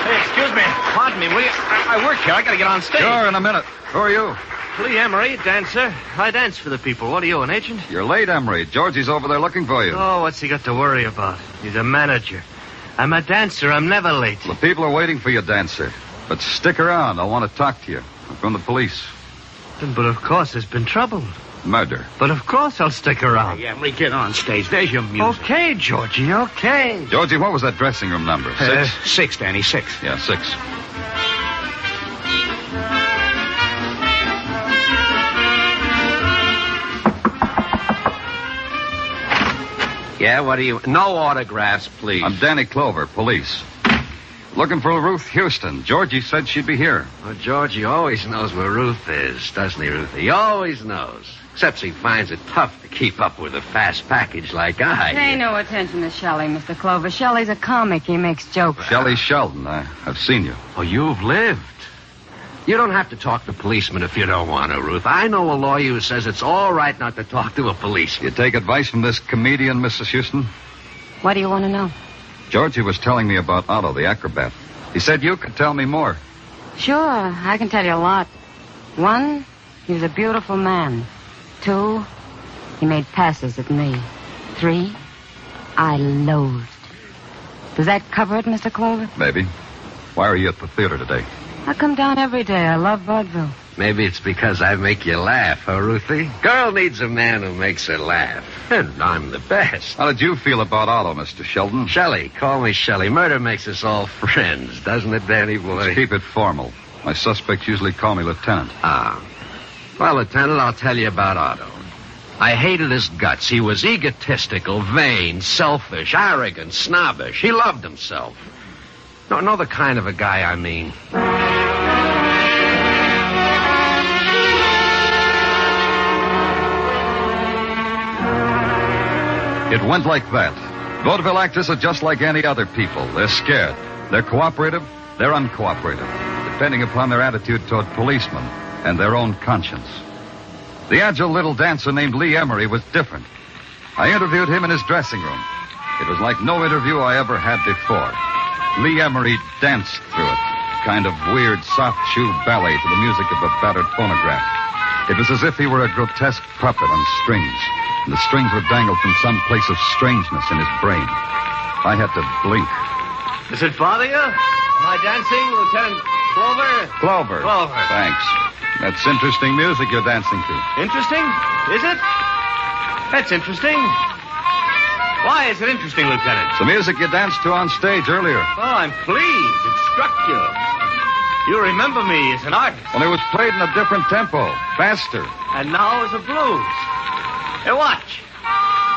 Hey, excuse me. Pardon me, will you? I work here. I gotta get on stage. Sure, in a minute. Who are you? Lee Emery, dancer. I dance for the people. What are you, an agent? You're late, Emery. Georgie's over there looking for you. Oh, what's he got to worry about? He's a manager. I'm a dancer. I'm never late. The people are waiting for you, dancer. But stick around. I want to talk to you. I'm from the police. But of course, there's been trouble. Murder. But of course I'll stick around. Hey, Emery, get on stage. There's your music. Okay, Georgie, okay. Georgie, what was that dressing room number? 6? 6, Danny, 6. Yeah, 6. Yeah, what do you... No autographs, please. I'm Danny Clover, police. Looking for Ruth Houston. Georgie said she'd be here. Well, Georgie always knows where Ruth is, doesn't he, Ruth? He always knows. Except he finds it tough to keep up with a fast package like I. Pay no attention to Shelley, Mr. Clover. Shelley's a comic. He makes jokes. Shelley Sheldon. I've seen you. Oh, you've lived. You don't have to talk to policemen if you don't want to, Ruth. I know a lawyer who says it's all right not to talk to a policeman. You take advice from this comedian, Mrs. Houston? What do you want to know? Georgie was telling me about Otto, the acrobat. He said you could tell me more. Sure, I can tell you a lot. 1, he was a beautiful man. 2, he made passes at me. 3, I loathed. Does that cover it, Mr. Clover? Maybe. Why are you at the theater today? I come down every day. I love vaudeville. Maybe it's because I make you laugh, huh, Ruthie? Girl needs a man who makes her laugh. And I'm the best. How did you feel about Otto, Mr. Sheldon? Shelley, call me Shelley. Murder makes us all friends, doesn't it, Danny boy? Let's keep it formal. My suspects usually call me Lieutenant. Ah. Well, Lieutenant, I'll tell you about Otto. I hated his guts. He was egotistical, vain, selfish, arrogant, snobbish. He loved himself. No, the kind of a guy I mean. It went like that. Vaudeville actors are just like any other people. They're scared. They're cooperative. They're uncooperative, depending upon their attitude toward policemen and their own conscience. The agile little dancer named Lee Emery was different. I interviewed him in his dressing room. It was like no interview I ever had before. Lee Emery danced through it, a kind of weird soft shoe ballet to the music of a battered phonograph. It was as if he were a grotesque puppet on strings, and the strings were dangled from some place of strangeness in his brain. I had to blink. Does it bother you? My dancing, Lieutenant Clover? Clover. Thanks. That's interesting music you're dancing to. Interesting? Is it? That's interesting. Why is it interesting, Lieutenant? It's the music you danced to on stage earlier. Oh, I'm pleased. It struck you. You remember me as an artist. Well, it was played in a different tempo, faster. And now as a blues. Hey, watch.